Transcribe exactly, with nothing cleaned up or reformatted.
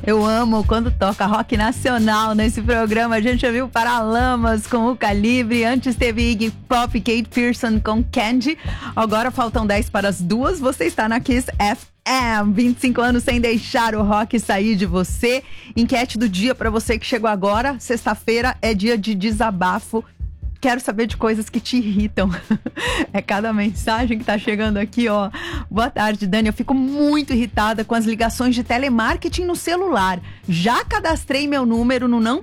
Eu amo quando toca rock nacional nesse programa. A gente já viu Paralamas com o Calibre. Antes teve Iggy Pop e Kate Pearson com Candy. Agora faltam dez para as duas. Você está na Kiss F M. vinte e cinco anos sem deixar o rock sair de você. Enquete do dia para você que chegou agora. Sexta-feira é dia de desabafo. Quero saber de coisas que te irritam. É cada mensagem que tá chegando aqui, ó. Boa tarde, Dani. Eu fico muito irritada com as ligações de telemarketing no celular. Já cadastrei meu número no Não